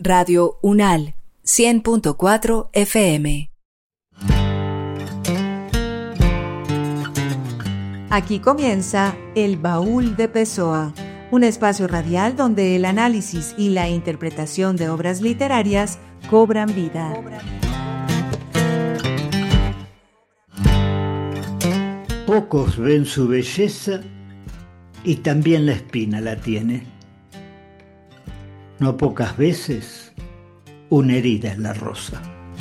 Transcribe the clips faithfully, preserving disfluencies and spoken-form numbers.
Radio UNAL, cien punto cuatro F M. Aquí comienza El Baúl de Pessoa, un espacio radial donde el análisis y la interpretación de obras literarias cobran vida. Pocos ven su belleza y también la espina la tiene. No pocas veces una herida en la rosa.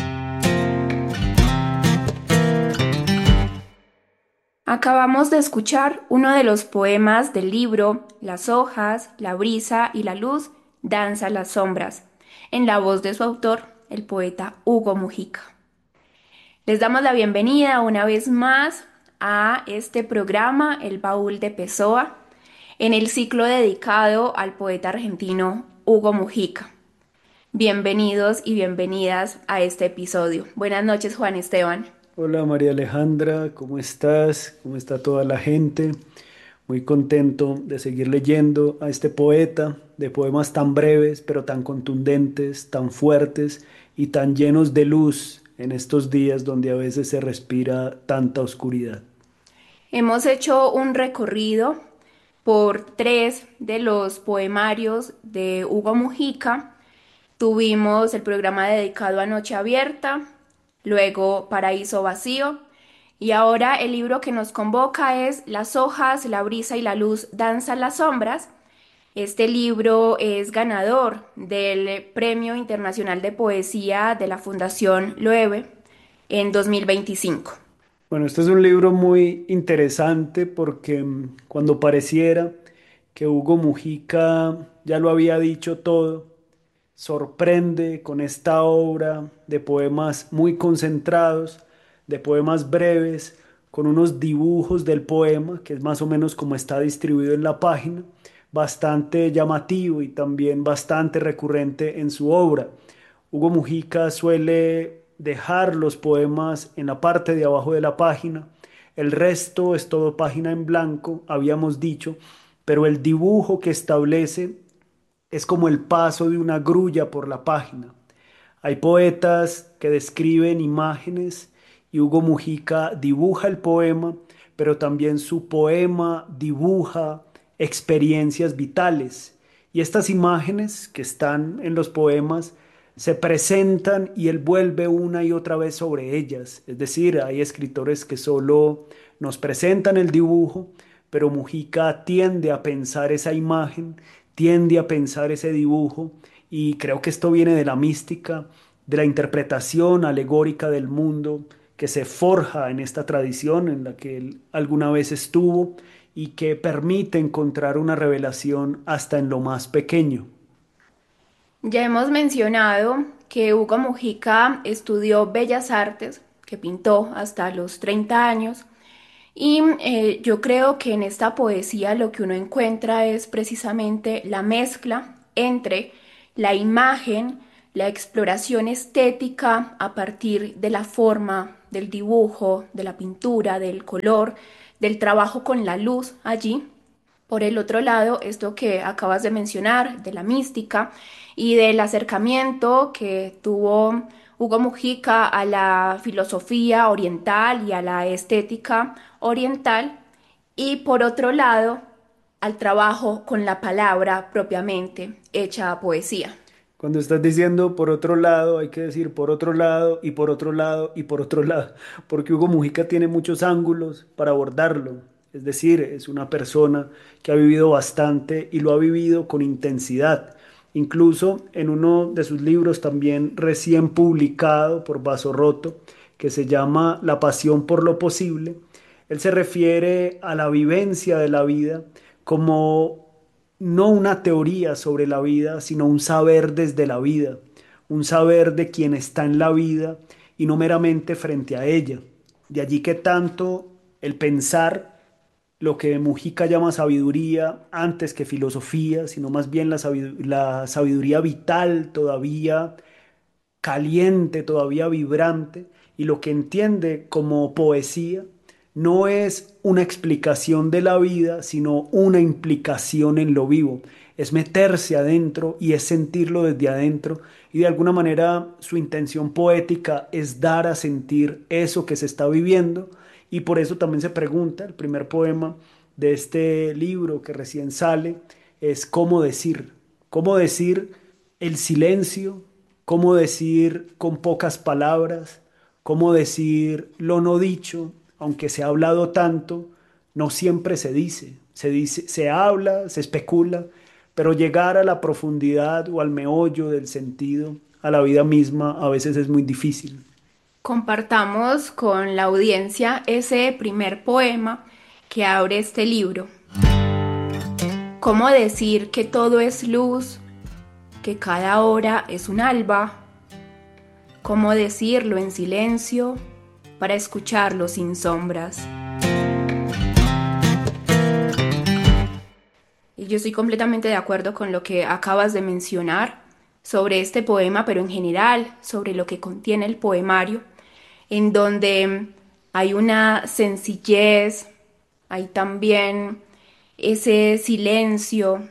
Acabamos de escuchar uno de los poemas del libro Las hojas, la brisa y la luz danza las sombras, en la voz de su autor, el poeta Hugo Mujica. Les damos la bienvenida una vez más a este programa, El Baúl de Pessoa, en el ciclo dedicado al poeta argentino Hugo Mujica. Bienvenidos y bienvenidas a este episodio. Buenas noches, Juan Esteban. Hola María Alejandra, ¿cómo estás? ¿Cómo está toda la gente? Muy contento de seguir leyendo a este poeta de poemas tan breves, pero tan contundentes, tan fuertes y tan llenos de luz en estos días donde a veces se respira tanta oscuridad. Hemos hecho un recorrido por tres de los poemarios de Hugo Mujica. Tuvimos el programa dedicado a Noche Abierta, luego Paraíso Vacío, y ahora el libro que nos convoca es Las hojas, la brisa y la luz danzan las sombras. Este libro es ganador del Premio Internacional de Poesía de la Fundación Loewe en dos mil veinticinco. Bueno, este es un libro muy interesante porque mm, cuando pareciera que Hugo Mujica ya lo había dicho todo, sorprende con esta obra de poemas muy concentrados, de poemas breves, con unos dibujos del poema, que es más o menos como está distribuido en la página, bastante llamativo y también bastante recurrente en su obra. Hugo Mujica suele dejar los poemas en la parte de abajo de la página, el resto es todo página en blanco, habíamos dicho, pero el dibujo que establece es como el paso de una grulla por la página. Hay poetas que describen imágenes y Hugo Mujica dibuja el poema, pero también su poema dibuja experiencias vitales. Y estas imágenes que están en los poemas se presentan y él vuelve una y otra vez sobre ellas. Es decir, hay escritores que solo nos presentan el dibujo, pero Mujica tiende a pensar esa imagen, tiende a pensar ese dibujo, y creo que esto viene de la mística, de la interpretación alegórica del mundo que se forja en esta tradición en la que él alguna vez estuvo y que permite encontrar una revelación hasta en lo más pequeño. Ya hemos mencionado que Hugo Mujica estudió Bellas Artes, que pintó hasta los treinta años, y eh, yo creo que en esta poesía lo que uno encuentra es precisamente la mezcla entre la imagen, la exploración estética a partir de la forma, del dibujo, de la pintura, del color, del trabajo con la luz allí. Por el otro lado, esto que acabas de mencionar, de la mística y del acercamiento que tuvo Hugo Mujica a la filosofía oriental y a la estética oriental, y por otro lado, al trabajo con la palabra propiamente hecha poesía. Cuando estás diciendo por otro lado, hay que decir por otro lado y por otro lado y por otro lado, porque Hugo Mujica tiene muchos ángulos para abordarlo. Es decir, es una persona que ha vivido bastante y lo ha vivido con intensidad. Incluso en uno de sus libros también recién publicado por Vaso Roto, que se llama La pasión por lo posible, él se refiere a la vivencia de la vida como no una teoría sobre la vida, sino un saber desde la vida, un saber de quien está en la vida y no meramente frente a ella. De allí que tanto el pensar lo que Mujica llama sabiduría antes que filosofía, sino más bien la sabiduría, la sabiduría vital todavía caliente, todavía vibrante, y lo que entiende como poesía no es una explicación de la vida, sino una implicación en lo vivo. es meterse adentro y es sentirlo desde adentro. Y de alguna manera su intención poética es dar a sentir eso que se está viviendo. Y por eso también se pregunta, el primer poema de este libro que recién sale, es cómo decir, cómo decir el silencio, cómo decir con pocas palabras, cómo decir lo no dicho, aunque se ha hablado tanto, no siempre se dice, se dice, se habla, se especula, pero llegar a la profundidad o al meollo del sentido, a la vida misma, a veces es muy difícil. Compartamos con la audiencia ese primer poema que abre este libro. ¿Cómo decir que todo es luz, que cada hora es un alba? ¿Cómo decirlo en silencio para escucharlo sin sombras? Y yo estoy completamente de acuerdo con lo que acabas de mencionar sobre este poema, pero en general sobre lo que contiene el poemario, en donde hay una sencillez, hay también ese silencio,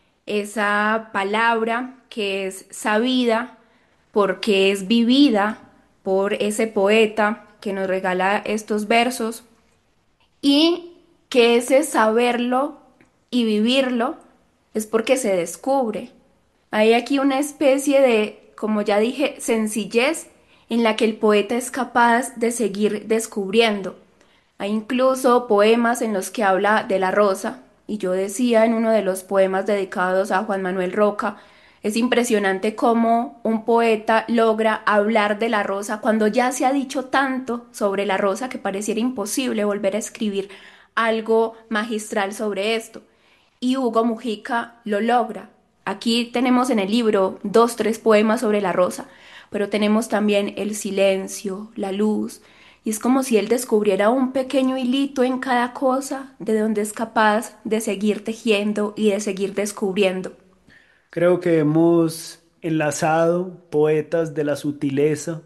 esa palabra que es sabida porque es vivida por ese poeta que nos regala estos versos, y que ese saberlo y vivirlo es porque se descubre. Hay aquí una especie de, como ya dije, sencillez en la que el poeta es capaz de seguir descubriendo. Hay incluso poemas en los que habla de la rosa, y yo decía en uno de los poemas dedicados a Juan Manuel Roca, es impresionante cómo un poeta logra hablar de la rosa cuando ya se ha dicho tanto sobre la rosa que pareciera imposible volver a escribir algo magistral sobre esto. Y Hugo Mujica lo logra. Aquí tenemos en el libro dos, tres poemas sobre la rosa, pero tenemos también el silencio, la luz, y es como si él descubriera un pequeño hilito en cada cosa de donde es capaz de seguir tejiendo y de seguir descubriendo. Creo que hemos enlazado poetas de la sutileza,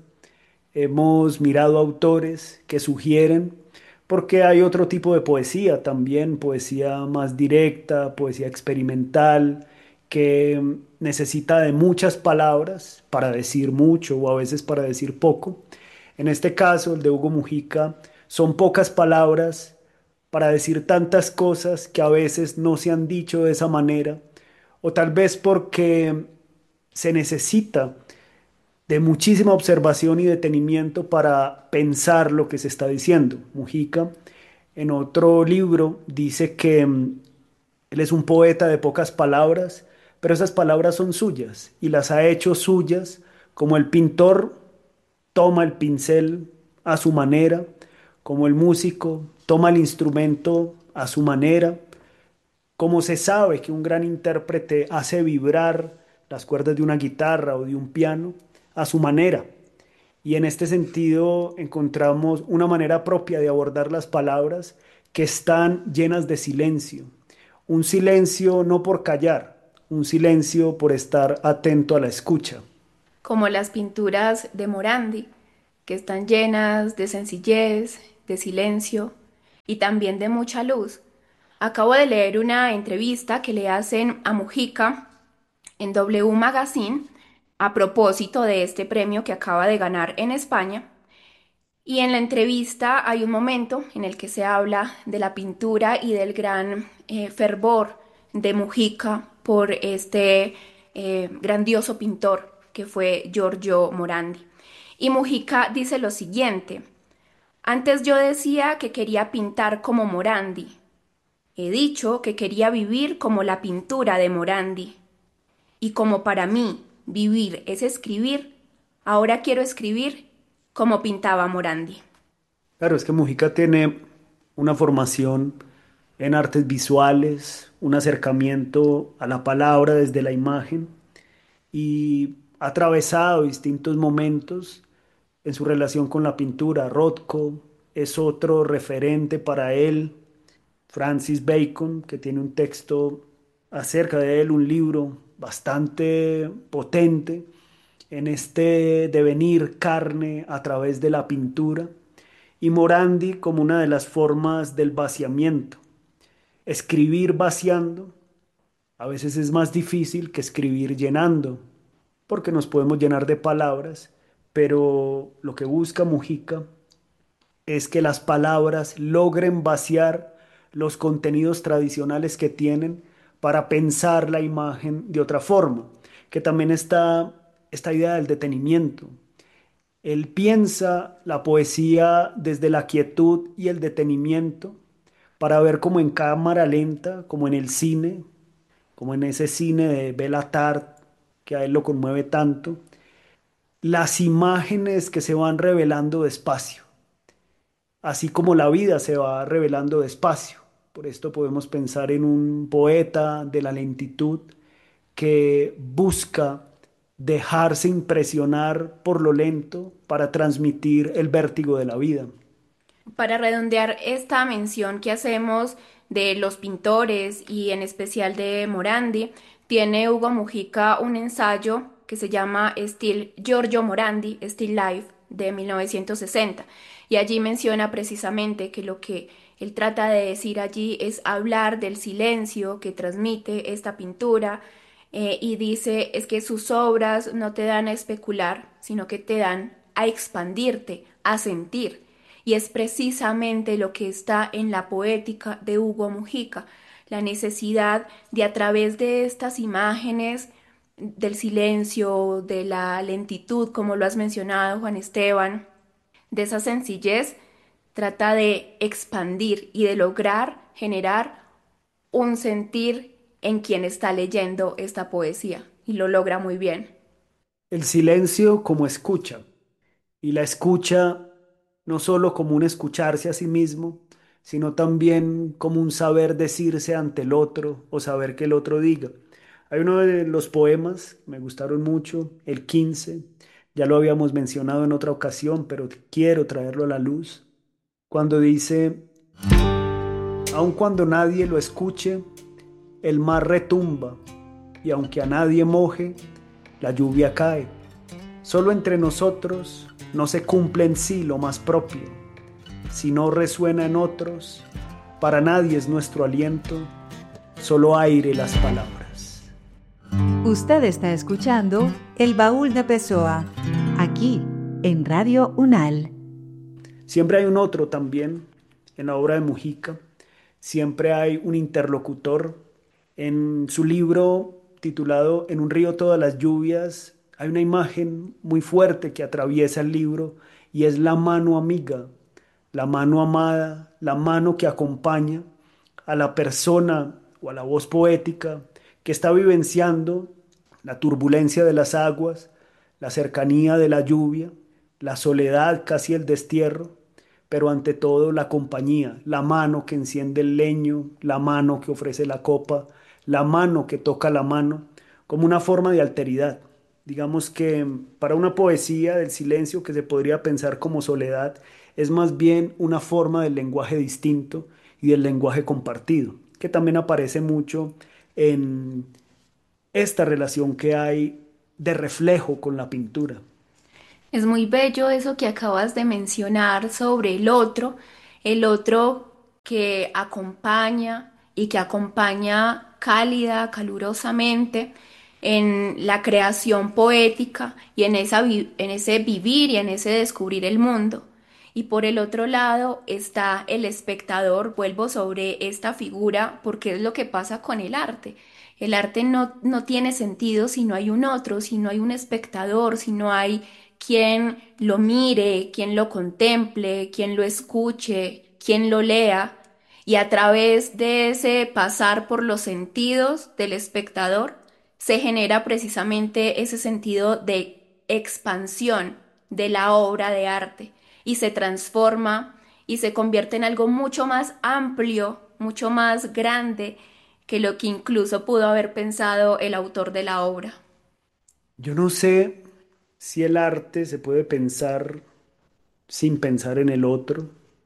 hemos mirado autores que sugieren, porque hay otro tipo de poesía también, poesía más directa, poesía experimental, que necesita de muchas palabras para decir mucho o a veces para decir poco. En este caso, el de Hugo Mujica, son pocas palabras para decir tantas cosas que a veces no se han dicho de esa manera, o tal vez porque se necesita de muchísima observación y detenimiento para pensar lo que se está diciendo. Mujica, en otro libro, dice que mm, él es un poeta de pocas palabras, pero esas palabras son suyas y las ha hecho suyas como el pintor toma el pincel a su manera, como el músico toma el instrumento a su manera, como se sabe que un gran intérprete hace vibrar las cuerdas de una guitarra o de un piano a su manera. Y en este sentido encontramos una manera propia de abordar las palabras que están llenas de silencio. Un silencio no por callar, un silencio por estar atento a la escucha. Como las pinturas de Morandi, que están llenas de sencillez, de silencio y también de mucha luz. Acabo de leer una entrevista que le hacen a Mujica en W Magazine a propósito de este premio que acaba de ganar en España. Y en la entrevista hay un momento en el que se habla de la pintura y del gran eh, fervor de Mujica por este eh, grandioso pintor que fue Giorgio Morandi. Y Mujica dice lo siguiente: antes yo decía que quería pintar como Morandi. He dicho que quería vivir como la pintura de Morandi. Y como para mí vivir es escribir, ahora quiero escribir como pintaba Morandi. Claro, es que Mujica tiene una formación en artes visuales, un acercamiento a la palabra desde la imagen y ha atravesado distintos momentos en su relación con la pintura. Rothko es otro referente para él. Francis Bacon, que tiene un texto acerca de él, un libro bastante potente en este devenir carne a través de la pintura, y Morandi como una de las formas del vaciamiento. Escribir vaciando, A veces es más difícil que escribir llenando, porque nos podemos llenar de palabras, pero lo que busca Mujica es que las palabras logren vaciar los contenidos tradicionales que tienen para pensar la imagen de otra forma, que también está esta idea del detenimiento. Él piensa la poesía desde la quietud y el detenimiento para ver como en cámara lenta, como en el cine, como en ese cine de Bela Tartt que a él lo conmueve tanto, las imágenes que se van revelando despacio, así como la vida se va revelando despacio. Por esto podemos pensar en un poeta de la lentitud que busca dejarse impresionar por lo lento para transmitir el vértigo de la vida. Para redondear esta mención que hacemos de los pintores y en especial de Morandi, tiene Hugo Mujica un ensayo que se llama Still Giorgio Morandi, Still Life, de mil novecientos sesenta. Y allí menciona precisamente que lo que él trata de decir allí es hablar del silencio que transmite esta pintura, eh, y dice es que sus obras no te dan a especular, sino que te dan a expandirte, a sentir. Y es precisamente lo que está en la poética de Hugo Mujica, la necesidad de a través de estas imágenes del silencio, de la lentitud, como lo has mencionado, Juan Esteban, de esa sencillez, trata de expandir y de lograr generar un sentir en quien está leyendo esta poesía, y lo logra muy bien. El silencio como escucha, y la escucha no solo como un escucharse a sí mismo, sino también como un saber decirse ante el otro o saber que el otro diga. Hay uno de los poemas, me gustaron mucho, el quince, ya lo habíamos mencionado en otra ocasión, pero quiero traerlo a la luz, cuando dice, aun cuando nadie lo escuche, el mar retumba, y aunque a nadie moje, la lluvia cae. Solo entre nosotros no se cumple en sí lo más propio. Si no resuena en otros, para nadie es nuestro aliento, solo aire las palabras. Usted está escuchando El Baúl de Pessoa, aquí en Radio UNAL. Siempre hay un otro también en la obra de Mujica, siempre hay un interlocutor. En su libro titulado En un río todas las lluvias, hay una imagen muy fuerte que atraviesa el libro y es la mano amiga, la mano amada, la mano que acompaña a la persona o a la voz poética que está vivenciando la turbulencia de las aguas, la cercanía de la lluvia, la soledad, casi el destierro, pero ante todo la compañía, la mano que enciende el leño, la mano que ofrece la copa, la mano que toca la mano, como una forma de alteridad. Digamos que para una poesía del silencio que se podría pensar como soledad, es más bien una forma del lenguaje distinto y del lenguaje compartido, que también aparece mucho en esta relación que hay de reflejo con la pintura. Es muy bello eso que acabas de mencionar sobre el otro, el otro que acompaña y que acompaña cálida, calurosamente en la creación poética y en esa vi- en ese vivir y en ese descubrir el mundo. Y por el otro lado está el espectador, vuelvo sobre esta figura porque es lo que pasa con el arte. El arte no, no tiene sentido si no hay un otro, si no hay un espectador, si no hay quien lo mire, quien lo contemple, quien lo escuche, quien lo lea. Y a través de ese pasar por los sentidos del espectador, se genera precisamente ese sentido de expansión de la obra de arte y se transforma y se convierte en algo mucho más amplio, mucho más grande que lo que incluso pudo haber pensado el autor de la obra. Yo no sé si el arte se puede pensar sin pensar en el otro,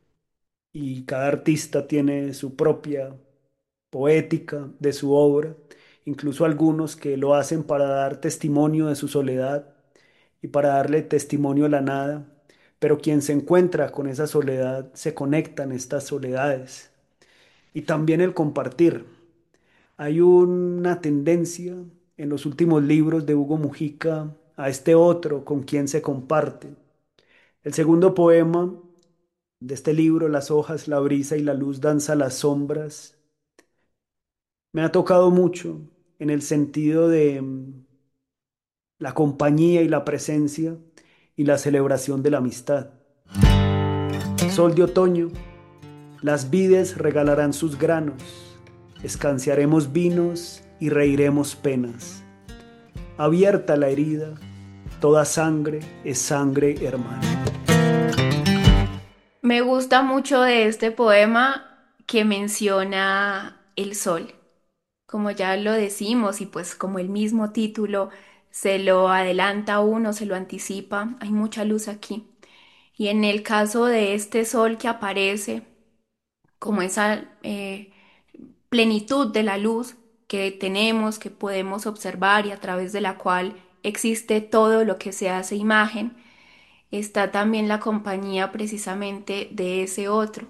y cada artista tiene su propia poética de su obra, incluso algunos que lo hacen para dar testimonio de su soledad y para darle testimonio a la nada, pero quien se encuentra con esa soledad se conecta en estas soledades. Y también el compartir. Hay una tendencia en los últimos libros de Hugo Mujica a este otro con quien se comparte. El segundo poema de este libro, Las hojas, la brisa y la luz danza las sombras, me ha tocado mucho en el sentido de mm, la compañía y la presencia y la celebración de la amistad. Sol de otoño, las vides regalarán sus granos, escanciaremos vinos y reiremos penas. Abierta la herida, toda sangre es sangre hermana. Me gusta mucho de este poema que menciona el sol. Como ya lo decimos y pues como el mismo título se lo adelanta a uno, se lo anticipa, hay mucha luz aquí. Y en el caso de este sol que aparece, como esa eh, plenitud de la luz que tenemos, que podemos observar y a través de la cual existe todo lo que se hace imagen, está también la compañía precisamente de ese otro,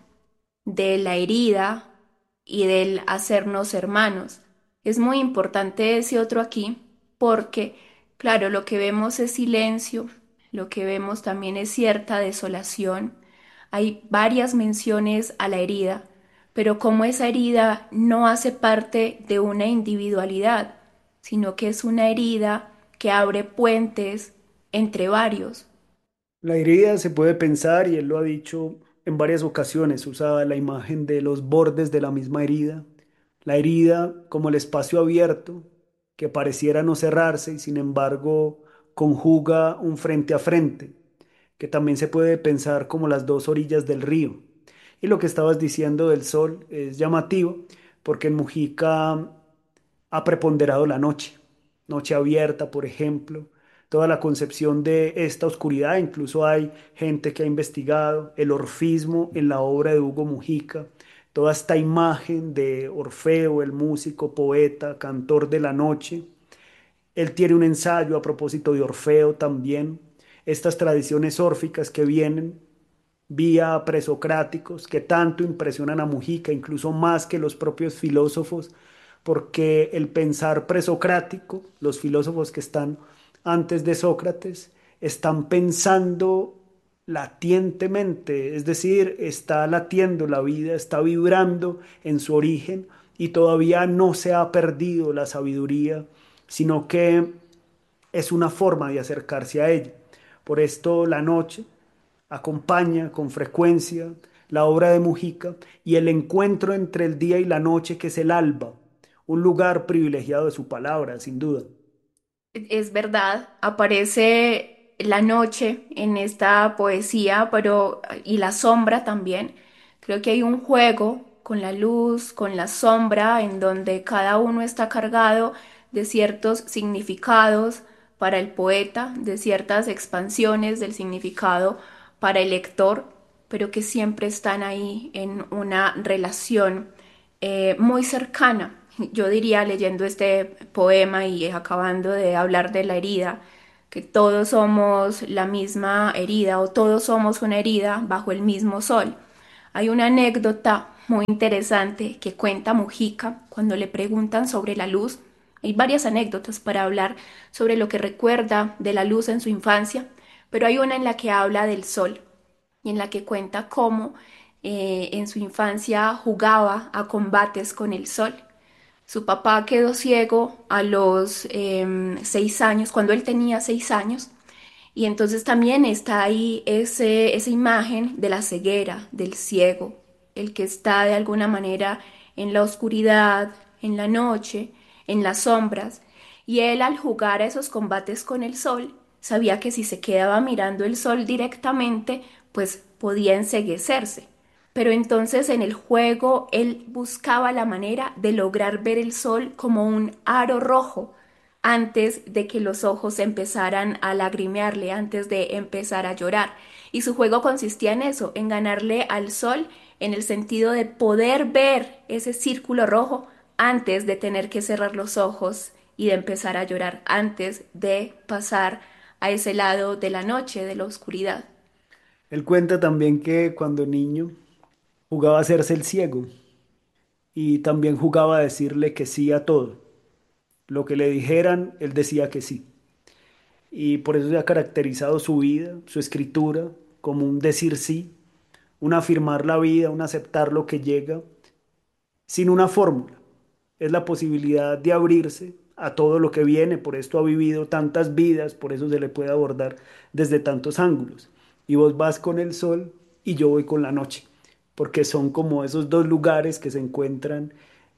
de la herida y del hacernos hermanos. Es muy importante ese otro aquí porque, claro, lo que vemos es silencio, lo que vemos también es cierta desolación. Hay varias menciones a la herida, pero como esa herida no hace parte de una individualidad, sino que es una herida que abre puentes entre varios. La herida se puede pensar, y él lo ha dicho en varias ocasiones, usaba la imagen de los bordes de la misma herida, la herida como el espacio abierto que pareciera no cerrarse y sin embargo conjuga un frente a frente, que también se puede pensar como las dos orillas del río. Y lo que estabas diciendo del sol es llamativo porque en Mujica ha preponderado la noche, noche abierta, por ejemplo, toda la concepción de esta oscuridad. Incluso hay gente que ha investigado el orfismo en la obra de Hugo Mujica, toda esta imagen de Orfeo, el músico, poeta, cantor de la noche. Él tiene un ensayo a propósito de Orfeo también, estas tradiciones órficas que vienen vía presocráticos que tanto impresionan a Mujica, incluso más que los propios filósofos, porque el pensar presocrático, los filósofos que están antes de Sócrates, están pensando latientemente, es decir, está latiendo la vida, está vibrando en su origen y todavía no se ha perdido la sabiduría, sino que es una forma de acercarse a ella. Por esto la noche acompaña con frecuencia la obra de Mujica y el encuentro entre el día y la noche, que es el alba, un lugar privilegiado de su palabra, sin duda. Es verdad, aparece la noche en esta poesía, pero y la sombra también. Creo que hay un juego con la luz, con la sombra, en donde cada uno está cargado de ciertos significados para el poeta, de ciertas expansiones del significado para el lector, pero que siempre están ahí en una relación eh, muy cercana. Yo diría, leyendo este poema y acabando de hablar de la herida, que todos somos la misma herida o todos somos una herida bajo el mismo sol. Hay una anécdota muy interesante que cuenta Mujica cuando le preguntan sobre la luz. Hay varias anécdotas para hablar sobre lo que recuerda de la luz en su infancia, pero hay una en la que habla del sol y en la que cuenta cómo eh, en su infancia jugaba a combates con el sol. Su papá quedó ciego a los em, seis años, cuando él tenía seis años, y entonces también está ahí ese, esa imagen de la ceguera, del ciego, el que está de alguna manera en la oscuridad, en la noche, en las sombras, y él al jugar a esos combates con el sol, sabía que si se quedaba mirando el sol directamente, pues podía enceguecerse. Pero entonces en el juego él buscaba la manera de lograr ver el sol como un aro rojo antes de que los ojos empezaran a lagrimearle, antes de empezar a llorar. Y su juego consistía en eso, en ganarle al sol en el sentido de poder ver ese círculo rojo antes de tener que cerrar los ojos y de empezar a llorar, antes de pasar a ese lado de la noche, de la oscuridad. Él cuenta también que cuando niño jugaba a hacerse el ciego y también jugaba a decirle que sí a todo. Lo que le dijeran, él decía que sí. Y por eso se ha caracterizado su vida, su escritura, como un decir sí, un afirmar la vida, un aceptar lo que llega, sin una fórmula. Es la posibilidad de abrirse a todo lo que viene, por esto ha vivido tantas vidas, por eso se le puede abordar desde tantos ángulos. Y vos vas con el sol y yo voy con la noche, porque son como esos dos lugares que se encuentran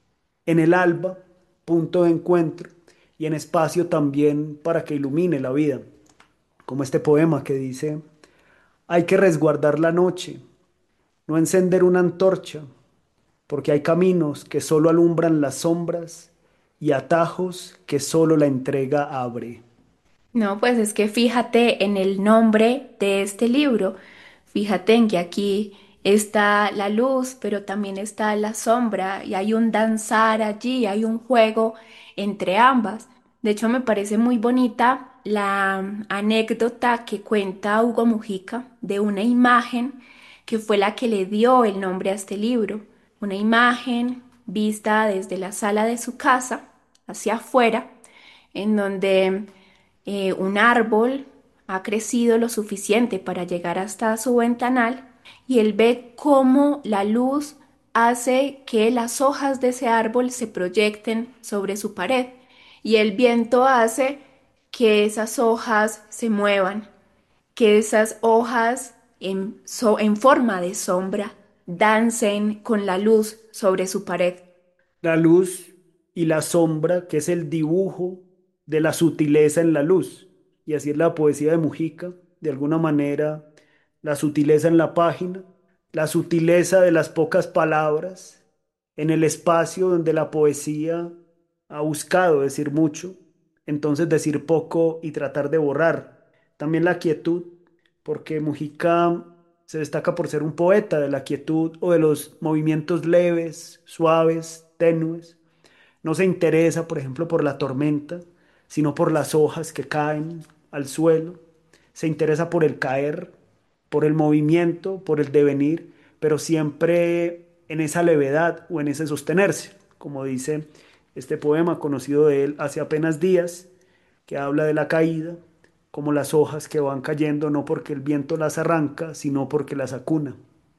en el alba, punto de encuentro, y en espacio también para que ilumine la vida, como este poema que dice: hay que resguardar la noche, no encender una antorcha, porque hay caminos que solo alumbran las sombras y atajos que solo la entrega abre. No, pues es que fíjate en el nombre de este libro. Fíjate en que aquí está la luz, pero también está la sombra y hay un danzar allí, hay un juego entre ambas. De hecho, me parece muy bonita la anécdota que cuenta Hugo Mujica de una imagen que fue la que le dio el nombre a este libro. Una imagen vista desde la sala de su casa hacia afuera, en donde eh, un árbol ha crecido lo suficiente para llegar hasta su ventanal y él ve cómo la luz hace que las hojas de ese árbol se proyecten sobre su pared y el viento hace que esas hojas se muevan, que esas hojas en, so- en forma de sombra dancen con la luz sobre su pared. La luz y la sombra, que es el dibujo de la sutileza en la luz. Y así es la poesía de Mujica, de alguna manera, la sutileza en la página, la sutileza de las pocas palabras, en el espacio donde la poesía ha buscado decir mucho, entonces decir poco y tratar de borrar. También la quietud, porque Mujica se destaca por ser un poeta de la quietud o de los movimientos leves, suaves, tenues. No se interesa, por ejemplo, por la tormenta, sino por las hojas que caen al suelo. Se interesa por el caer, por el movimiento, por el devenir, pero siempre en esa levedad o en ese sostenerse, como dice este poema conocido de él hace apenas días, que habla de la caída, como las hojas que van cayendo no porque el viento las arranca, sino porque las acuna.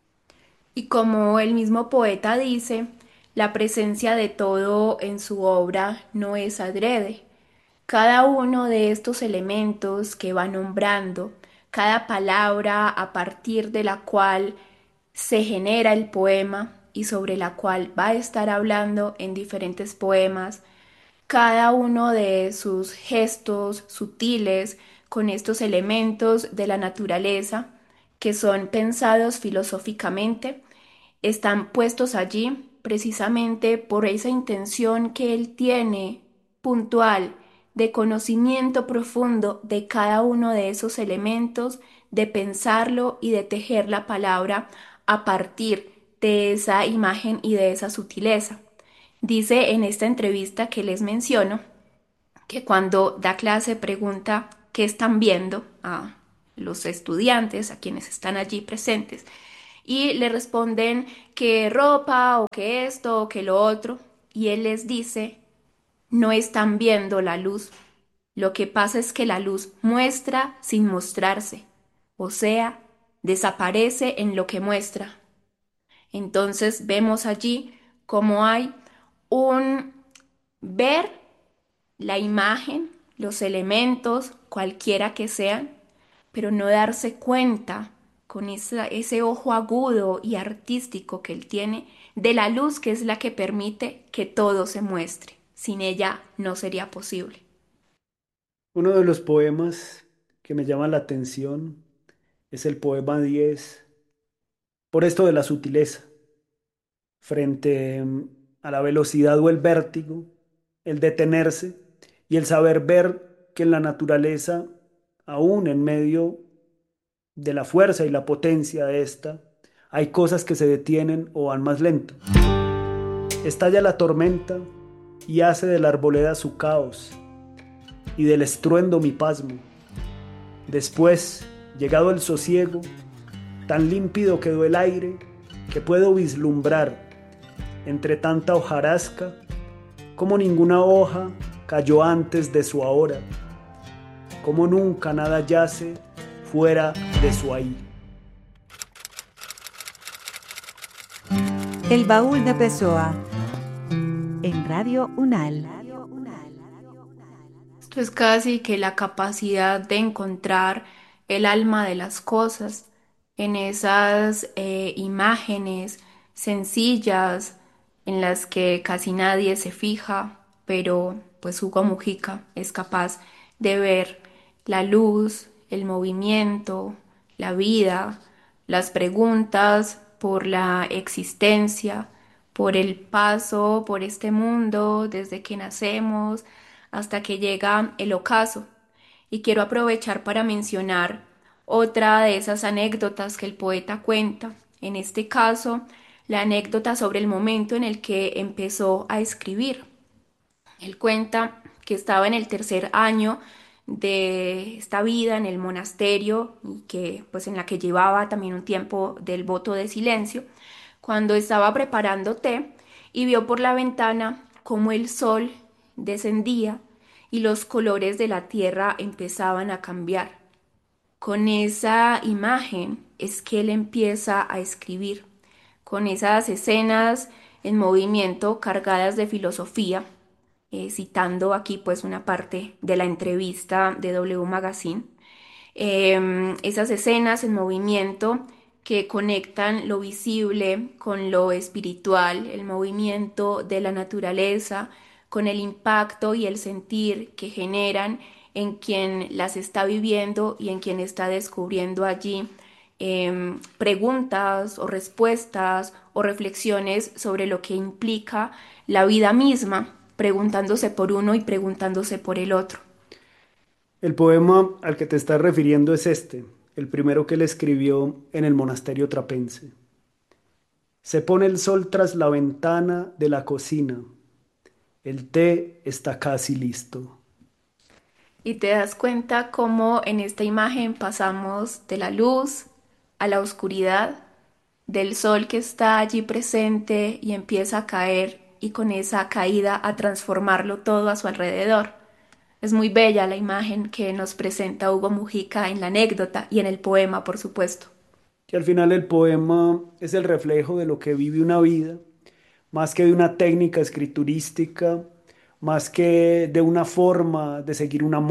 Y como el mismo poeta dice, la presencia de todo en su obra no es adrede. Cada uno de estos elementos que va nombrando, cada palabra a partir de la cual se genera el poema y sobre la cual va a estar hablando en diferentes poemas, cada uno de sus gestos sutiles con estos elementos de la naturaleza que son pensados filosóficamente, están puestos allí precisamente por esa intención que él tiene puntual de conocimiento profundo de cada uno de esos elementos, de pensarlo y de tejer la palabra a partir de esa imagen y de esa sutileza. Dice en esta entrevista que les menciono que cuando da clase pregunta qué están viendo a los estudiantes, a quienes están allí presentes, y le responden que ropa o que esto o que lo otro, y él les dice, no están viendo la luz. Lo que pasa es que la luz muestra sin mostrarse, o sea, desaparece en lo que muestra. Entonces vemos allí cómo hay un ver la imagen, los elementos, cualquiera que sean, pero no darse cuenta con esa, ese ojo agudo y artístico que él tiene de la luz que es la que permite que todo se muestre. Sin ella no sería posible. Uno de los poemas que me llama la atención es el poema diez, por esto de la sutileza, frente mm, a la velocidad o el vértigo, el detenerse y el saber ver que en la naturaleza, aún en medio de la fuerza y la potencia de esta, hay cosas que se detienen o van más lento. Estalla la tormenta y hace de la arboleda su caos y del estruendo mi pasmo. Después, llegado el sosiego, tan límpido quedó el aire que puedo vislumbrar entre tanta hojarasca, como ninguna hoja cayó antes de su ahora, como nunca nada yace fuera de su ahí. El baúl de Pessoa en Radio UNAL. Esto es casi que la capacidad de encontrar el alma de las cosas en esas eh, imágenes sencillas en las que casi nadie se fija, pero pues Hugo Mujica es capaz de ver la luz, el movimiento, la vida, las preguntas por la existencia, por el paso por este mundo desde que nacemos hasta que llega el ocaso. Y quiero aprovechar para mencionar otra de esas anécdotas que el poeta cuenta, en este caso, la anécdota sobre el momento en el que empezó a escribir. Él cuenta que estaba en el tercer año de esta vida en el monasterio y que pues en la que llevaba también un tiempo del voto de silencio, cuando estaba preparando té y vio por la ventana cómo el sol descendía y los colores de la tierra empezaban a cambiar. Con esa imagen es que él empieza a escribir, con esas escenas en movimiento cargadas de filosofía, eh, citando aquí pues una parte de la entrevista de W Magazine, eh, esas escenas en movimiento que conectan lo visible con lo espiritual, el movimiento de la naturaleza, con el impacto y el sentir que generan en quien las está viviendo y en quien está descubriendo allí eh, preguntas o respuestas o reflexiones sobre lo que implica la vida misma, preguntándose por uno y preguntándose por el otro. El poema al que te estás refiriendo es este, el primero que él escribió en el monasterio trapense. Se pone el sol tras la ventana de la cocina. El té está casi listo. Y te das cuenta cómo en esta imagen pasamos de la luz a la oscuridad, del sol que está allí presente y empieza a caer y con esa caída a transformarlo todo a su alrededor. Es muy bella la imagen que nos presenta Hugo Mujica en la anécdota y en el poema, por supuesto. Que al final el poema es el reflejo de lo que vive una vida, más que de una técnica escriturística, más que de una forma de seguir una